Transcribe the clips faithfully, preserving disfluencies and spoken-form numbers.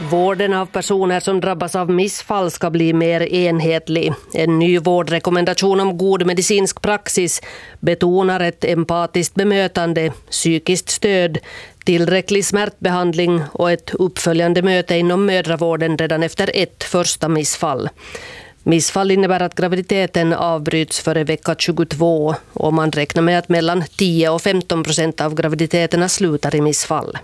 Vården av personer som drabbas av missfall ska bli mer enhetlig. En ny vårdrekommendation om god medicinsk praxis betonar ett empatiskt bemötande, psykiskt stöd, tillräcklig smärtbehandling och ett uppföljande möte inom mödravården redan efter ett första missfall. Missfall innebär att graviditeten avbryts före vecka tjugotvå och man räknar med att mellan tio och femton procent av graviditeterna slutar i missfall.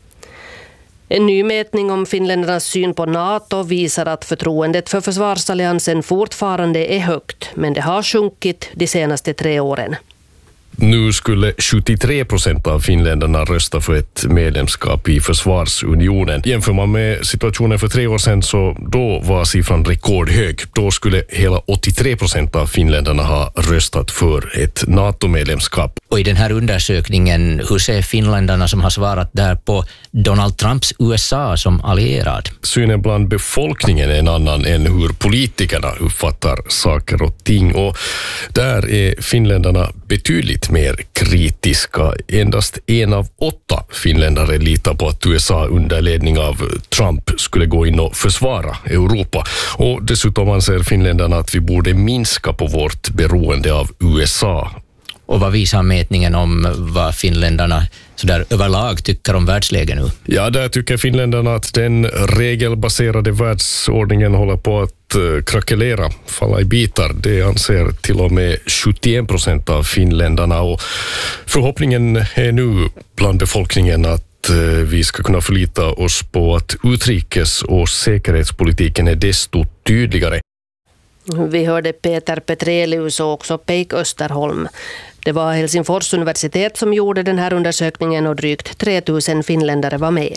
En ny mätning om finländarnas syn på NATO visar att förtroendet för försvarsalliansen fortfarande är högt, men det har sjunkit de senaste tre åren. Nu skulle sjuttiotre procent av finländarna rösta för ett medlemskap i försvarsunionen. Jämför man med situationen för tre år sedan så då var siffran rekordhög. Då skulle hela åttiotre procent av finländarna ha röstat för ett NATO-medlemskap. Och i den här undersökningen, hur ser finländarna som har svarat där på Donald Trumps U S A som allierad? Synen bland befolkningen är en annan än hur politikerna uppfattar saker och ting. Och där är finländarna betydligt mer kritiska. Endast en av åtta finländare litar på att U S A under ledning av Trump skulle gå in och försvara Europa. Och dessutom anser finländarna att vi borde minska på vårt beroende av U S A. Och vad visar mätningen om vad finländarna så där överlag tycker om världsläget nu? Ja, där tycker finländarna att den regelbaserade världsordningen håller på att uh, krackelera, falla i bitar. Det anser till och med sjuttioen procent av finländarna, och förhoppningen är nu bland befolkningen att uh, vi ska kunna förlita oss på att utrikes- och säkerhetspolitiken är desto tydligare. Vi hörde Peter Petrelius och också Peik Österholm. Det var Helsingfors universitet som gjorde den här undersökningen och drygt tre tusen finländare var med.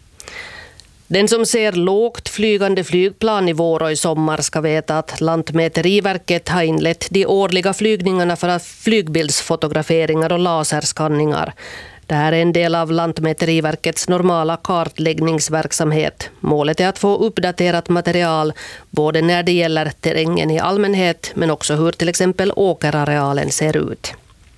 Den som ser lågt flygande flygplan i vår och i sommar ska veta att Lantmäteriverket har inlett de årliga flygningarna för flygbildsfotograferingar och laserskanningar. Det här är en del av Lantmäteriverkets normala kartläggningsverksamhet. Målet är att få uppdaterat material både när det gäller terrängen i allmänhet men också hur till exempel åkerarealen ser ut.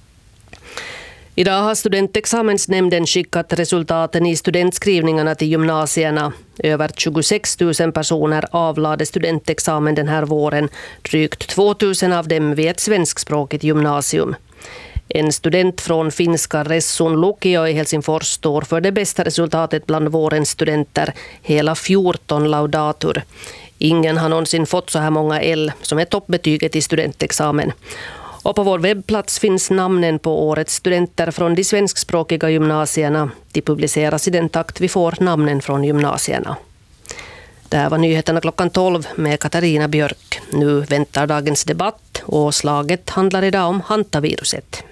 Idag har studentexamensnämnden skickat resultaten i studentskrivningarna till gymnasierna. Över tjugosex tusen personer avlade studentexamen den här våren. Drygt två tusen av dem vid ett svenskspråkigt gymnasium. En student från finska Ressun Lukio i Helsingfors står för det bästa resultatet bland vårens studenter, hela fjorton laudatur. Ingen har någonsin fått så här många L som är toppbetyget i studentexamen. Och på vår webbplats finns namnen på årets studenter från de svenskspråkiga gymnasierna. De publiceras i den takt vi får namnen från gymnasierna. Det här var nyheterna klockan tolv med Katarina Björk. Nu väntar dagens debatt och slaget handlar idag om hantaviruset.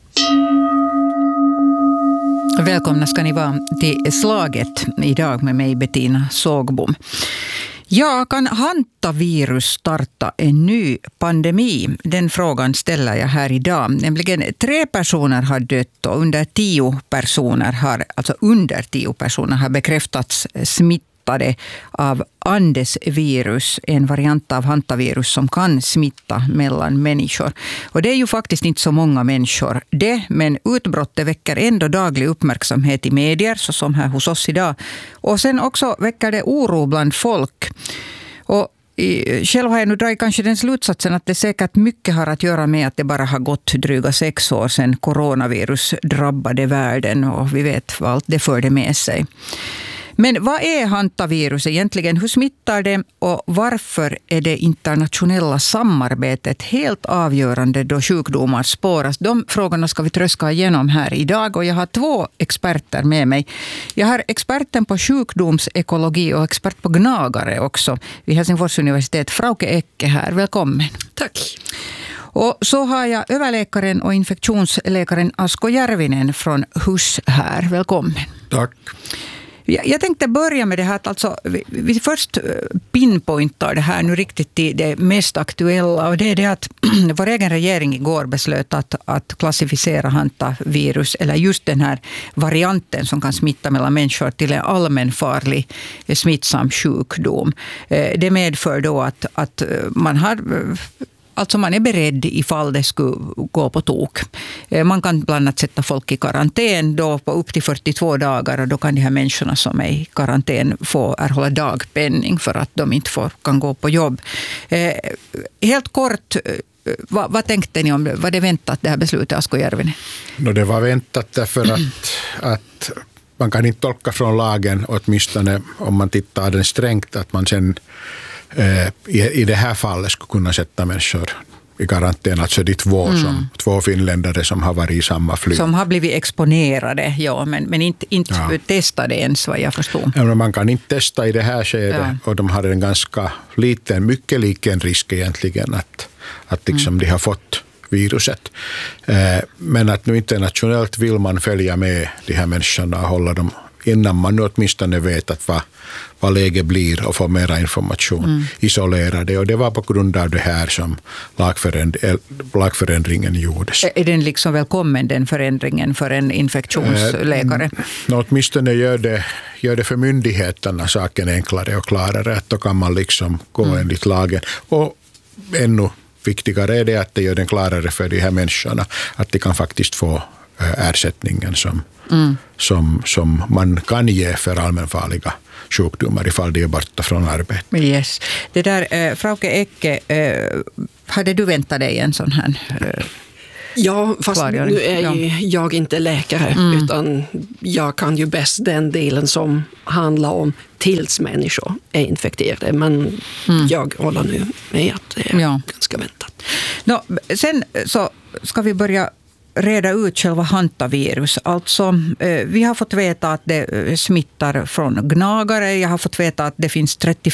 Välkomna ska ni vara till slaget idag med mig Bettina Sågbom. Ja, kan hantavirus starta en ny pandemi? Den frågan ställer jag här idag. Nämligen tre personer har dött och under tio personer har, alltså under tio personer har bekräftats smittade av Andes-virus, en variant av hantavirus som kan smitta mellan människor. Och det är ju faktiskt inte så många människor det, men utbrottet väcker ändå daglig uppmärksamhet i medier, så som här hos oss idag. Och sen också väcker det oro bland folk. Och själv har jag nu dragit kanske den slutsatsen att det säkert mycket har att göra med att det bara har gått dryga sex år sedan coronavirus drabbade världen, och vi vet vad allt det förde med sig. Men vad är hantavirus egentligen? Hur smittar det och varför är det internationella samarbetet helt avgörande då sjukdomar spåras? De frågorna ska vi tröska igenom här idag, och jag har två experter med mig. Jag har experten på sjukdomsekologi och expert på gnagare också vid Helsingfors universitet, Frauke Ecke här. Välkommen. Tack. Och så har jag överläkaren och infektionsläkaren Asko Järvinen från H U S här. Välkommen. Tack. Jag tänkte börja med det här att alltså, vi först pinpointar det här nu riktigt till det mest aktuella, och det är det att vår egen regering igår beslöt att, att klassificera hantavirus, eller just den här varianten som kan smitta mellan människor, till en allmänfarlig smittsam sjukdom. Det medför då att, att man har alltså man är beredd ifall det skulle gå på tok. Man kan bland annat sätta folk i karantän då på upp till fyrtiotvå dagar, och då kan de här människorna som är i karantän få erhålla dagpenning för att de inte får, kan gå på jobb. Eh, helt kort, vad, vad tänkte ni om det? Var det väntat det här beslutet, Asko Järvinen? No, det var väntat därför att, att man kan inte tolka från lagen, åtminstone om man tittar den strängt, att man sen eh, i, i det här fallet skulle kunna sätta människor i karantän, alltså de två, mm. som, två finländare som har varit i samma flyg. Som har blivit exponerade, ja, men, men inte, inte ja. testade ens, vad jag förstår. Ja, man kan inte testa i det här skedet, ja. och de har en ganska liten, mycket liten risk egentligen att, att liksom mm. de har fått viruset. Men att nu internationellt vill man följa med de här människorna och hålla dem innan man nu åtminstone vet att vad, vad läget blir och få mera information, mm. isolerade. Och det var på grund av det här som lagföränd, lagförändringen gjordes. Är den liksom välkommen, den förändringen, för en infektionsläkare? Eh, åtminstone gör det, gör det för myndigheterna saken enklare och klarare, att då kan man liksom gå mm. enligt lagen. Och ännu viktigare är det att det gör den klarare för de här människorna att de kan faktiskt få ersättningen som, mm. som, som man kan ge för allmänfarliga sjukdomar ifall de är borta från arbetet. Yes. Det där, äh, Frauke Ecke, äh, hade du väntat dig en sån här äh, Ja, fast klargöring? Nu är ju jag inte läkare, mm. utan jag kan ju bäst den delen som handlar om tills människor är infekterade. Men mm. jag håller nu med att det är ja. ganska väntat. No, sen så ska vi börja reda ut själva hantavirus. Alltså, eh, vi har fått veta att det smittar från gnagare. Jag har fått veta att det finns trettiofem